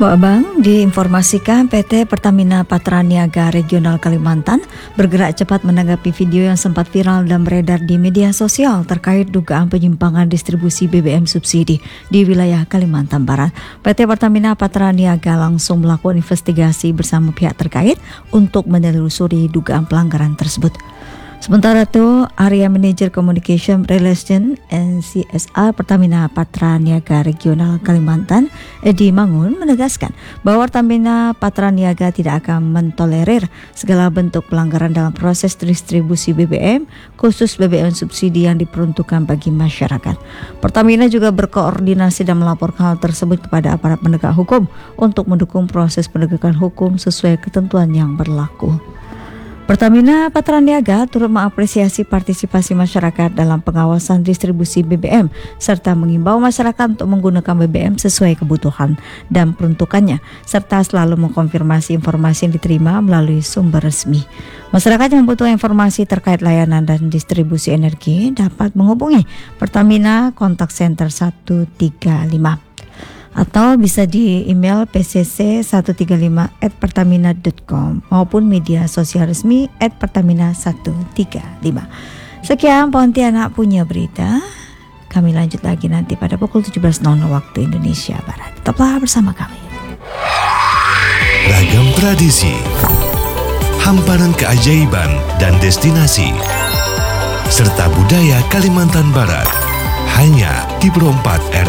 Mbak Bang, diinformasikan PT Pertamina Patraniaga Regional Kalimantan bergerak cepat menanggapi video yang sempat viral dan beredar di media sosial terkait dugaan penyimpangan distribusi BBM subsidi di wilayah Kalimantan Barat. PT Pertamina Patraniaga langsung melakukan investigasi bersama pihak terkait untuk menelusuri dugaan pelanggaran tersebut. Sementara itu, Area Manager Communication Relation and CSR Pertamina Patraniaga Regional Kalimantan, Edi Mangun, menegaskan bahwa Pertamina Patraniaga tidak akan mentolerir segala bentuk pelanggaran dalam proses distribusi BBM, khusus BBM subsidi yang diperuntukkan bagi masyarakat. Pertamina juga berkoordinasi dan melaporkan hal tersebut kepada aparat penegak hukum untuk mendukung proses penegakan hukum sesuai ketentuan yang berlaku. Pertamina Patraniaga turut mengapresiasi partisipasi masyarakat dalam pengawasan distribusi BBM serta mengimbau masyarakat untuk menggunakan BBM sesuai kebutuhan dan peruntukannya serta selalu mengkonfirmasi informasi yang diterima melalui sumber resmi. Masyarakat yang membutuhkan informasi terkait layanan dan distribusi energi dapat menghubungi Pertamina Contact Center 135 atau bisa di email pcc135@pertamina.com maupun media sosial resmi @pertamina135. Sekian Pontianak punya berita. Kami lanjut lagi nanti pada pukul 17.00 waktu Indonesia Barat. Tetaplah bersama kami. Ragam tradisi, hamparan keajaiban dan destinasi, serta budaya Kalimantan Barat hanya di Pro 4 RRI.